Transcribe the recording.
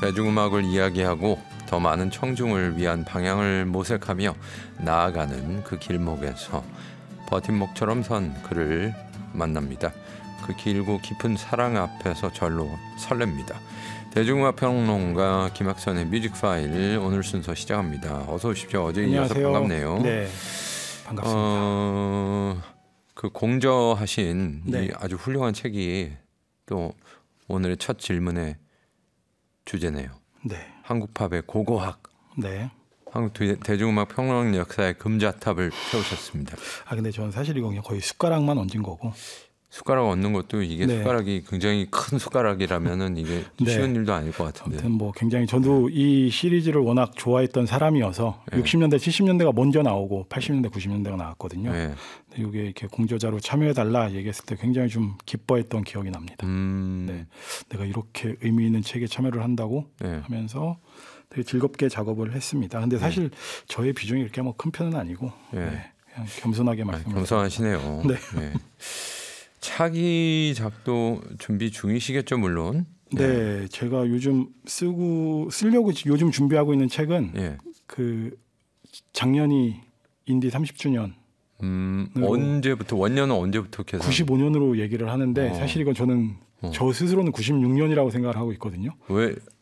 대중음악을 이야기하고 더 많은 청중을 위한 방향을 모색하며 나아가는 그 길목에서 버팀목처럼 선 그를 만납니다. 그 길고 깊은 사랑 앞에서 절로 설렙니다. 대중음악 평론가 김학선의 뮤직파일 오늘 순서 시작합니다. 어서 오십시오. 어제 이어서 반갑네요. 네, 반갑습니다. 그 공저하신 네. 이 아주 훌륭한 책이 또 오늘의 첫 질문의 주제네요. 네. 한국팝의 고고학. 네. 한국 대중음악 평론 역사의 금자탑을 세우셨습니다. 근데 저는 사실 이거 그냥 거의 숟가락만 얹은 거고. 숟가락 얹는 것도 이게 네. 숟가락이 굉장히 큰 숟가락이라면은 이게 네. 쉬운 일도 아닐 것 같은데. 아무튼 뭐 굉장히 저도 이 시리즈를 워낙 좋아했던 사람이어서 60년대, 70년대가 먼저 나오고 80년대, 90년대가 나왔거든요. 네. 근데 이게 이렇게 공저자로 참여해달라 얘기했을 때 굉장히 좀 기뻐했던 기억이 납니다. 네. 내가 이렇게 의미 있는 책에 참여를 한다고 네. 하면서 되게 즐겁게 작업을 했습니다. 근데 사실 저의 비중이 그렇게 뭐 큰 편은 아니고 그냥 겸손하게 말씀드립니다. 겸손하시네요. 네. 네. 차기작도 준비 중이시겠죠, 물론. 네, 제가 요즘 쓰려고 요즘 준비하고 있는 책은 그 작년이 인디 30주년. 언제부터 원년은 언제부터 계산? 95년으로 얘기를 하는데 사실 이건 저는 저 스스로는 96년이라고 생각을 하고 있거든요. 왜